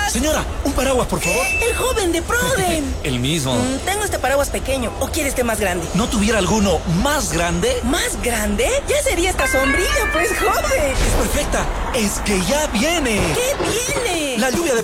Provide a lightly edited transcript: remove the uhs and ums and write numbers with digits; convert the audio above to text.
Señora, un paraguas, por favor. El joven de Proden. El mismo. Tengo este paraguas pequeño. ¿O quiere este más grande? ¿No tuviera alguno más grande? ¿Más grande? Ya sería esta sombrilla, pues, joven. Es perfecta. Es que ya viene. ¿Qué viene? La lluvia de